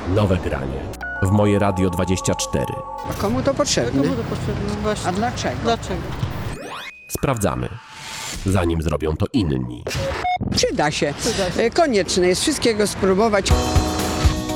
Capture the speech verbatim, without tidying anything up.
Nowe granie. W moje Radio dwadzieścia cztery. A komu to potrzebne? Komu to potrzebne? Właśnie. A dlaczego? Dlaczego? Sprawdzamy, zanim zrobią to inni. Przyda się. Przyda się. Konieczne jest wszystkiego spróbować.